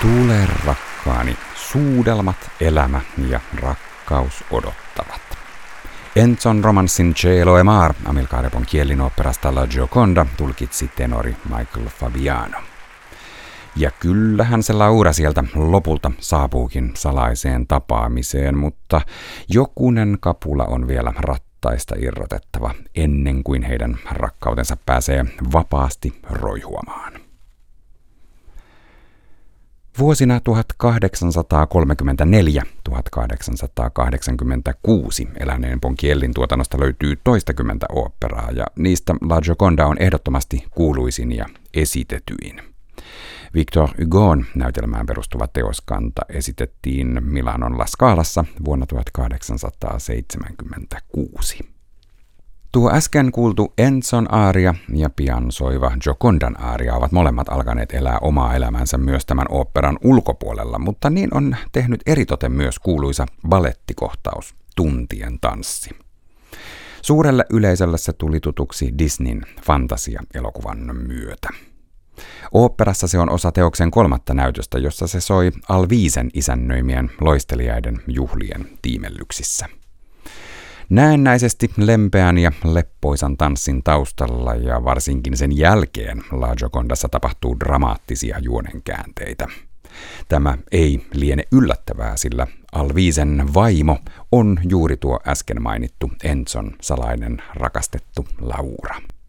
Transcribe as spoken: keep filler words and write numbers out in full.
Tule rakkaani, suudelmat, elämä ja rakkaus odottavat. Enzon romanssin Cielo e Mar Amilcare Ponchiellin oopperasta La Gioconda tulkitsi tenori Michael Fabiano. Ja kyllähän se Laura sieltä lopulta saapuukin salaiseen tapaamiseen, mutta jokunen kapula on vielä rattaista irrotettava ennen kuin heidän rakkautensa pääsee vapaasti roihuamaan. Vuosina tuhatkahdeksansataakolmekymmentäneljä - tuhatkahdeksansataakahdeksankymmentäkuusi eläneen Ponchiellin tuotannosta löytyy toistakymmentä oopperaa, ja niistä La Gioconda on ehdottomasti kuuluisin ja esitetyin. Victor Hugon näytelmään perustuva teoskanta esitettiin Milanon La Scalassa vuonna tuhatkahdeksansataaseitsemänkymmentäkuusi. Tuo äsken kuultu Enzon aaria ja pian soiva Giocondan aaria ovat molemmat alkaneet elää omaa elämänsä myös tämän oopperan ulkopuolella, mutta niin on tehnyt eritoten myös kuuluisa balettikohtaus, Tuntien tanssi. Suurelle yleisölle se tuli tutuksi Disneyn fantasia-elokuvan myötä. Oopperassa se on osa teoksen kolmatta näytöstä, jossa se soi Alvisen isännöimien loistelijaiden juhlien tiimellyksissä. Näennäisesti lempeän ja leppoisan tanssin taustalla ja varsinkin sen jälkeen La Giocondassa tapahtuu dramaattisia juonenkäänteitä. Tämä ei liene yllättävää, sillä Alvisen vaimo on juuri tuo äsken mainittu Enzon salainen rakastettu Laura.